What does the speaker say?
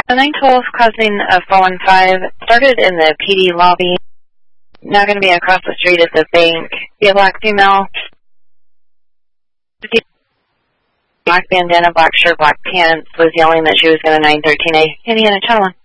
The 912 causing a 415 started in the PD lobby. Now going to be across the street at the bank. Be a black female. Black bandana, black shirt, black pants. Was yelling that she was going to 913A. Indiana, channel 1.